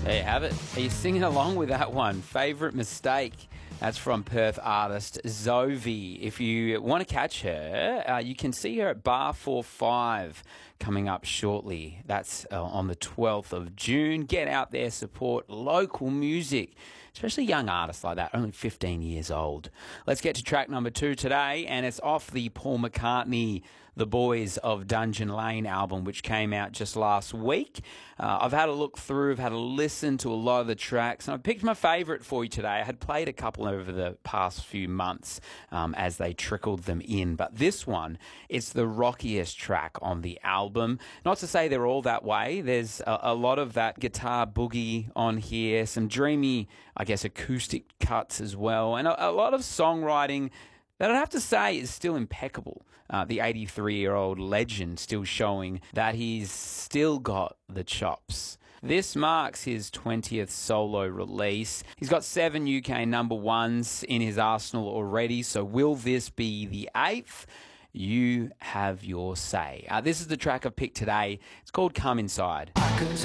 There you have it. Are you singing along with that one? Favourite Mistake. That's from Perth artist Zovi. If you want to catch her, you can see her at Bar 45 coming up shortly. That's on the 12th of June. Get out there, support local music, especially young artists like that, only 15 years old. Let's get to track number 2 today, and it's off the Paul McCartney The Boys of Dungeon Lane album, which came out just last week. I've had a look through, I've had a listen to a lot of the tracks, and I picked my favourite for you today. I had played a couple over the past few months as they trickled them in, but this one, it's the rockiest track on the album. Not to say they're all that way. There's a lot of that guitar boogie on here, some dreamy, I guess, acoustic cuts as well, and a lot of songwriting that I'd have to say is still impeccable. The 83-year-old legend still showing that he's still got the chops. This marks his 20th solo release. He's got 7 UK number ones in his arsenal already, so will this be the 8th? You have your say. This is the track I've picked today. It's called Come Inside.